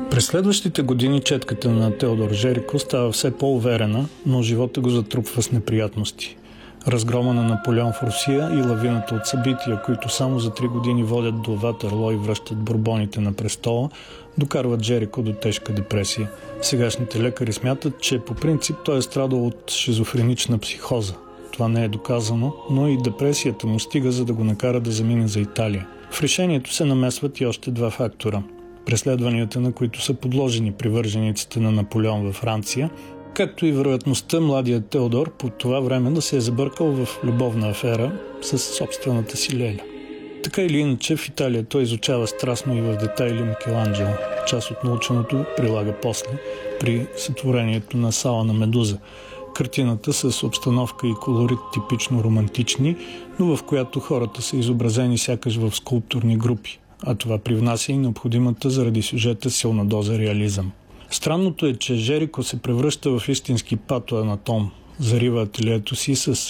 През следващите години четката на Теодор Жерико става все по-уверена, но живота го затрупва с неприятности. Разгрома на Наполеон в Русия и лавината от събития, които само за 3 години водят до Ватерлоо и връщат бурбоните на престола, докарват Жерико до тежка депресия. Сегашните лекари смятат, че по принцип той е страдал от шизофренична психоза. Това не е доказано, но и депресията му стига, за да го накара да замине за Италия. В решението се намесват и още 2 фактора. Преследванията, на които са подложени привържениците на Наполеон във Франция, както и вероятността младият Теодор по това време да се е забъркал в любовна афера с собствената си леля. Така или иначе, в Италия той изучава страстно и в детайли Микеланджело. Част от наученото прилага после при сътворението на Сала на Медуза. Картината с обстановка и колорит типично романтични, но в която хората са изобразени сякаш в скулптурни групи, а това привнася и необходимата заради сюжета силна доза реализъм. Странното е, че Жерико се превръща в истински патоанатом. Зарива ателието си с